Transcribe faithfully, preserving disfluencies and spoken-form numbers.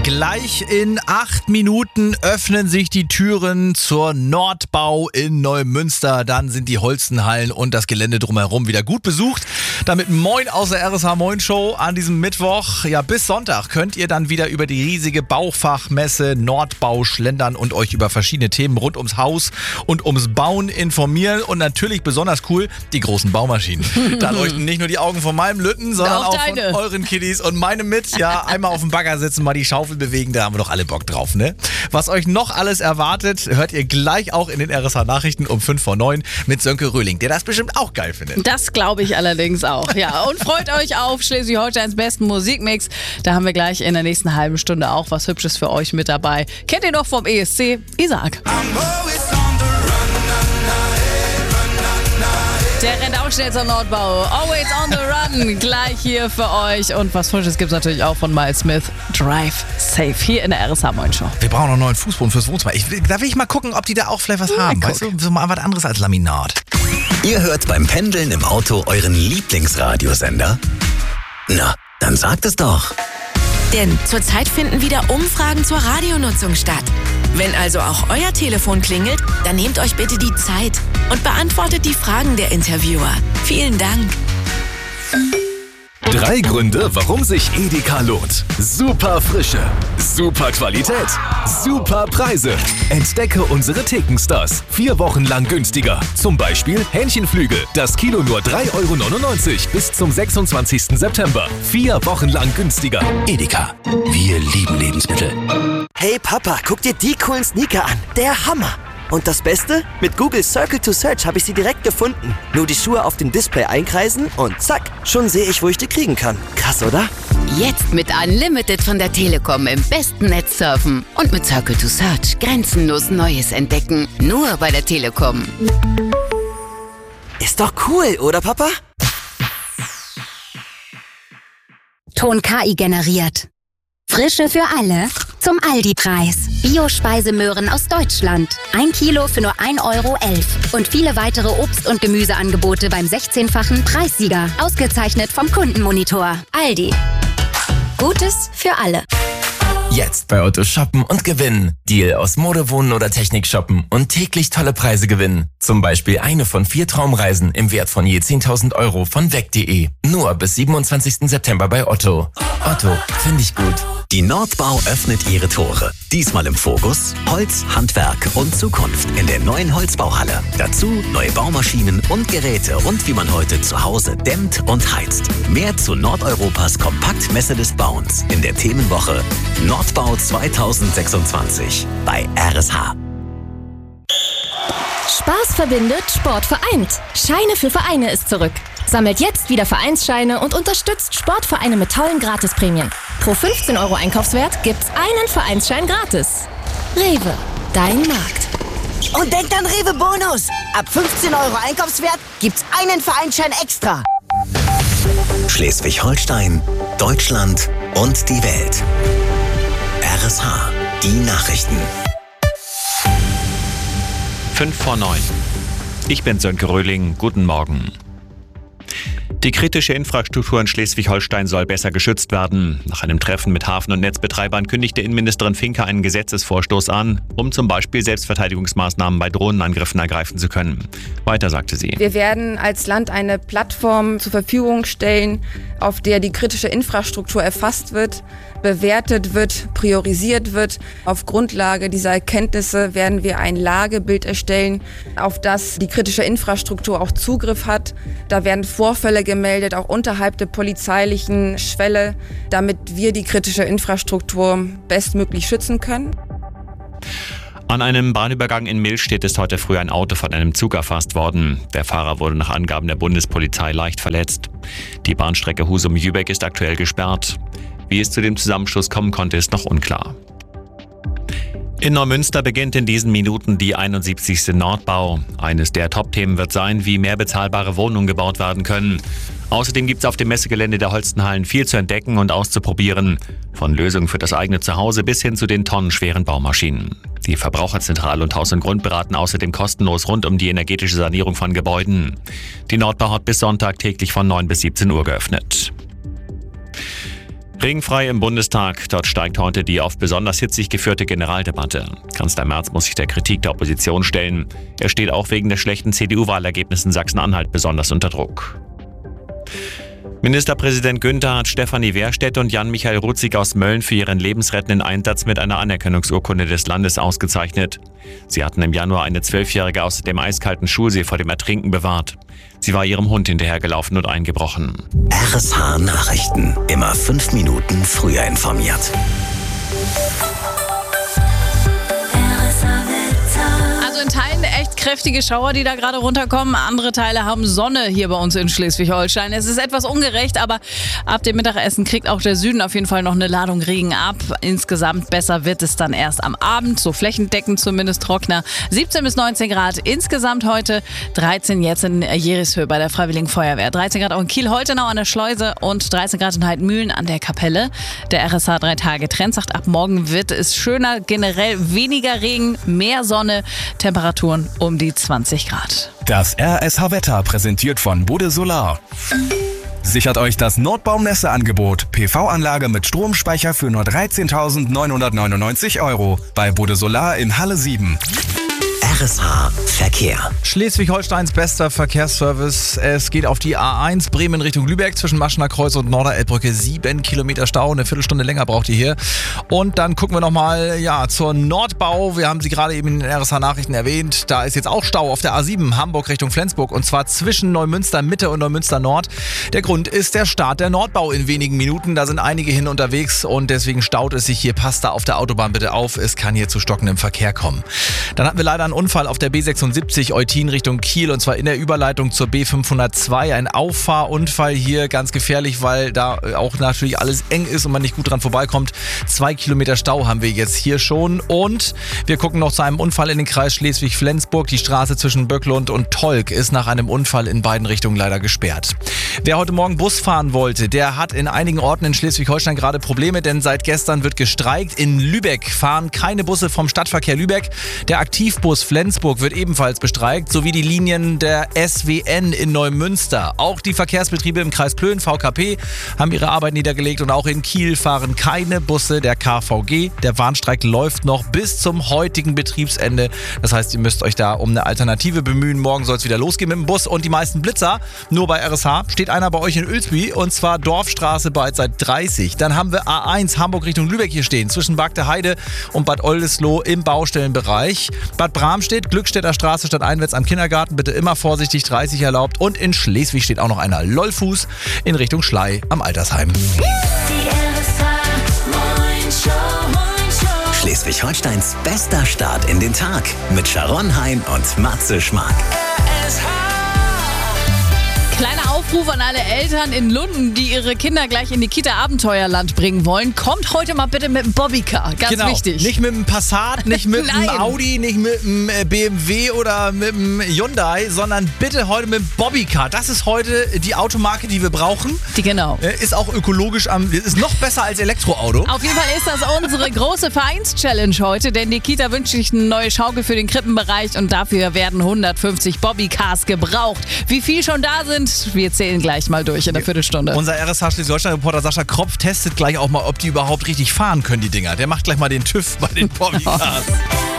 Gleich in acht Minuten öffnen sich die Türen zur Nordbau in Neumünster. Dann sind die Holstenhallen und das Gelände drumherum wieder gut besucht. Damit moin aus der R S H Moin Show an diesem Mittwoch. Ja, bis Sonntag könnt ihr dann wieder über die riesige Baufachmesse Nordbau schlendern und euch über verschiedene Themen rund ums Haus und ums Bauen informieren. Und natürlich besonders cool, die großen Baumaschinen. Da leuchten nicht nur die Augen von meinem Lütten, sondern auch, auch von euren Kiddies und meinem mit. Ja, einmal auf dem Bagger sitzen, mal die Schaufel bewegen, da haben wir doch alle Bock drauf, ne? Was euch noch alles erwartet, hört ihr gleich auch in den R S H-Nachrichten um fünf vor neun mit Sönke Röhling, der das bestimmt auch geil findet. Das glaube ich allerdings auch, ja. Und freut euch auf Schleswig-Holsteins besten Musikmix. Da haben wir gleich in der nächsten halben Stunde auch was Hübsches für euch mit dabei. Kennt ihr noch vom E S C? Isaac. Der rennt auch schnell zur Nordbau. Always on the run. Gleich hier für euch. Und was Frisches gibt es natürlich auch von Miles Smith. Drive Safe hier in der R S H Moin Show. Wir brauchen noch einen neuen Fußboden fürs Wohnzimmer. Ich will, da will ich mal gucken, ob die da auch vielleicht was ja, haben. Weißt du, so mal was anderes als Laminat. Ihr hört beim Pendeln im Auto euren Lieblingsradiosender? Na, dann sagt es doch. Denn zurzeit finden wieder Umfragen zur Radionutzung statt. Wenn also auch euer Telefon klingelt, dann nehmt euch bitte die Zeit und beantwortet die Fragen der Interviewer. Vielen Dank. Drei Gründe, warum sich Edeka lohnt. Super Frische, super Qualität, super Preise. Entdecke unsere Thekenstars. Vier Wochen lang günstiger. Zum Beispiel Hähnchenflügel. Das Kilo nur drei Euro neunundneunzig bis zum sechsundzwanzigsten September. Vier Wochen lang günstiger. Edeka. Wir lieben Lebensmittel. Hey Papa, guck dir die coolen Sneaker an. Der Hammer. Und das Beste? Mit Google Circle to Search habe ich sie direkt gefunden. Nur die Schuhe auf dem Display einkreisen und zack, schon sehe ich, wo ich die kriegen kann. Krass, oder? Jetzt mit Unlimited von der Telekom im besten Netz surfen. Und mit Circle to Search grenzenlos Neues entdecken. Nur bei der Telekom. Ist doch cool, oder Papa? Ton K I generiert. Frische für alle zum Aldi-Preis. Bio-Speisemöhren aus Deutschland. Ein Kilo für nur ein Euro elf. Und viele weitere Obst- und Gemüseangebote beim sechzehnfachen Preissieger. Ausgezeichnet vom Kundenmonitor. Aldi. Gutes für alle. Jetzt bei Otto shoppen und gewinnen. Deal aus Mode, Wohnen oder Technik shoppen und täglich tolle Preise gewinnen. Zum Beispiel eine von vier Traumreisen im Wert von je zehntausend Euro von weg punkt de. Nur bis siebenundzwanzigsten September bei Otto. Otto, finde ich gut. Die Nordbau öffnet ihre Tore. Diesmal im Fokus Holz, Handwerk und Zukunft in der neuen Holzbauhalle. Dazu neue Baumaschinen und Geräte rund wie man heute zu Hause dämmt und heizt. Mehr zu Nordeuropas Kompaktmesse des Bauens in der Themenwoche Nordbau zweitausendsechsundzwanzig bei R S H. Spaß verbindet, Sport vereint. Scheine für Vereine ist zurück. Sammelt jetzt wieder Vereinsscheine und unterstützt Sportvereine mit tollen Gratisprämien. Pro fünfzehn Euro Einkaufswert gibt's einen Vereinsschein gratis. Rewe, dein Markt. Und denkt an Rewe Bonus. Ab fünfzehn Euro Einkaufswert gibt's einen Vereinsschein extra. Schleswig-Holstein, Deutschland und die Welt. R S H, die Nachrichten. fünf vor neun. Ich bin Sönke Röhling. Guten Morgen. Die kritische Infrastruktur in Schleswig-Holstein soll besser geschützt werden. Nach einem Treffen mit Hafen- und Netzbetreibern kündigte Innenministerin Finke einen Gesetzesvorstoß an, um zum Beispiel Selbstverteidigungsmaßnahmen bei Drohnenangriffen ergreifen zu können. Weiter sagte sie: Wir werden als Land eine Plattform zur Verfügung stellen, auf der die kritische Infrastruktur erfasst wird, bewertet wird, priorisiert wird. Auf Grundlage dieser Erkenntnisse werden wir ein Lagebild erstellen, auf das die kritische Infrastruktur auch Zugriff hat. Da werden Vorfälle gemeldet, auch unterhalb der polizeilichen Schwelle, damit wir die kritische Infrastruktur bestmöglich schützen können. An einem Bahnübergang in Millstedt ist heute früh ein Auto von einem Zug erfasst worden. Der Fahrer wurde nach Angaben der Bundespolizei leicht verletzt. Die Bahnstrecke Husum-Jübeck ist aktuell gesperrt. Wie es zu dem Zusammenstoß kommen konnte, ist noch unklar. In Neumünster beginnt in diesen Minuten die einundsiebzigste Nordbau. Eines der Top-Themen wird sein, wie mehr bezahlbare Wohnungen gebaut werden können. Außerdem gibt es auf dem Messegelände der Holstenhallen viel zu entdecken und auszuprobieren. Von Lösungen für das eigene Zuhause bis hin zu den tonnenschweren Baumaschinen. Die Verbraucherzentrale und Haus und Grund beraten außerdem kostenlos rund um die energetische Sanierung von Gebäuden. Die Nordbau hat bis Sonntag täglich von neun bis siebzehn Uhr geöffnet. Regenfrei im Bundestag. Dort steigt heute die oft besonders hitzig geführte Generaldebatte. Kanzler Merz muss sich der Kritik der Opposition stellen. Er steht auch wegen der schlechten C D U-Wahlergebnissen in Sachsen-Anhalt besonders unter Druck. Ministerpräsident Günther hat Stefanie Wehrstedt und Jan-Michael Rutzig aus Mölln für ihren lebensrettenden Einsatz mit einer Anerkennungsurkunde des Landes ausgezeichnet. Sie hatten im Januar eine Zwölfjährige aus dem eiskalten Schulsee vor dem Ertrinken bewahrt. Sie war ihrem Hund hinterhergelaufen und eingebrochen. R S H Nachrichten. Immer fünf Minuten früher informiert. Also in Teilen echt kräftige Schauer, die da gerade runterkommen. Andere Teile haben Sonne hier bei uns in Schleswig-Holstein. Es ist etwas ungerecht, aber ab dem Mittagessen kriegt auch der Süden auf jeden Fall noch eine Ladung Regen ab. Insgesamt besser wird es dann erst am Abend, so flächendeckend zumindest trockener. siebzehn bis neunzehn Grad insgesamt heute, dreizehn jetzt in Jerishöhe bei der Freiwilligen Feuerwehr, dreizehn Grad auch in Kiel-Holtenau an der Schleuse und dreizehn Grad in Heidmühlen an der Kapelle. Der R S H drei Tage Trend sagt, ab morgen wird es schöner, generell weniger Regen, mehr Sonne, Temperaturen um die zwanzig Grad. Das R S H-Wetter präsentiert von Bode Solar. Sichert euch das Nordbaum-Messe-Angebot. P V-Anlage mit Stromspeicher für nur dreizehntausendneunhundertneunundneunzig Euro bei Bode Solar in Halle sieben. R S H Verkehr. Schleswig-Holsteins bester Verkehrsservice. Es geht auf die A eins Bremen Richtung Lübeck zwischen Maschener Kreuz und Norderelbbrücke. Sieben Kilometer Stau, eine Viertelstunde länger braucht ihr hier. Und dann gucken wir nochmal ja, zur Nordbau. Wir haben sie gerade eben in den R S H-Nachrichten erwähnt. Da ist jetzt auch Stau auf der A sieben Hamburg Richtung Flensburg. Und zwar zwischen Neumünster Mitte und Neumünster Nord. Der Grund ist der Start der Nordbau in wenigen Minuten. Da sind einige hin unterwegs und deswegen staut es sich hier. Passt da auf der Autobahn bitte auf. Es kann hier zu stockendem Verkehr kommen. Dann hatten wir leider einen Unfall auf der B sechsundsiebzig Eutin Richtung Kiel und zwar in der Überleitung zur B fünfhundertzwei. Ein Auffahrunfall hier, ganz gefährlich, weil da auch natürlich alles eng ist und man nicht gut dran vorbeikommt. Zwei Kilometer Stau haben wir jetzt hier schon und wir gucken noch zu einem Unfall in den Kreis Schleswig-Flensburg. Die Straße zwischen Böcklund und Tolk ist nach einem Unfall in beiden Richtungen leider gesperrt. Wer heute Morgen Bus fahren wollte, der hat in einigen Orten in Schleswig-Holstein gerade Probleme, denn seit gestern wird gestreikt. In Lübeck fahren keine Busse vom Stadtverkehr Lübeck. Der Aktivbus Flensburg wird ebenfalls bestreikt, sowie die Linien der S W N in Neumünster. Auch die Verkehrsbetriebe im Kreis Plön, V K P, haben ihre Arbeit niedergelegt und auch in Kiel fahren keine Busse der K V G. Der Warnstreik läuft noch bis zum heutigen Betriebsende. Das heißt, ihr müsst euch da um eine Alternative bemühen. Morgen soll es wieder losgehen mit dem Bus und die meisten Blitzer. Nur bei R S H steht einer bei euch in Oelsby und zwar Dorfstraße bereits seit dreißig. Dann haben wir A eins Hamburg Richtung Lübeck hier stehen, zwischen Bagde Heide und Bad Oldesloe im Baustellenbereich. Bad Bramstedt, Glückstädter Straße statt einwärts am Kindergarten, bitte immer vorsichtig, dreißig erlaubt. Und in Schleswig steht auch noch einer Lollfuß in Richtung Schlei am Altersheim. Schleswig-Holsteins bester Start in den Tag mit Sharon Hein und Matze Schmark. Kleiner Aufruf an alle Eltern in Lunden, die ihre Kinder gleich in die Kita Abenteuerland bringen wollen. Kommt heute mal bitte mit dem Bobbycar, ganz genau. wichtig. Nicht mit dem Passat, nicht mit dem Audi, nicht mit dem B M W oder mit dem Hyundai, sondern bitte heute mit dem Bobbycar. Das ist heute die Automarke, die wir brauchen. Die genau. Ist auch ökologisch, am, ist noch besser als Elektroauto. Auf jeden Fall ist das unsere große Vereins-Challenge heute, denn die Kita wünscht sich eine neue Schaukel für den Krippenbereich und dafür werden hundertfünfzig Bobbycars gebraucht. Wie viel schon da sind, wir zählen gleich mal durch in der Viertelstunde. Unser R S H Schleswig-Holstein-Reporter Sascha Kropf testet gleich auch mal, ob die überhaupt richtig fahren können, die Dinger. Der macht gleich mal den TÜV bei den Bobbycars.